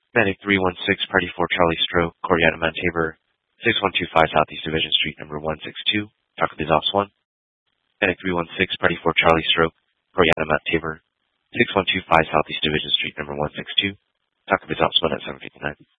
Medic 316, Party 4 Charlie Stroke, Coriata Mount Tabor, 6125 Southeast Division Street, number 162. Talk with Ops 1. Medic 316, Party 4 Charlie Stroke, Coriata Mount Tabor, 6125 Southeast Division Street, number 162. Talk with Ops 1 at 759.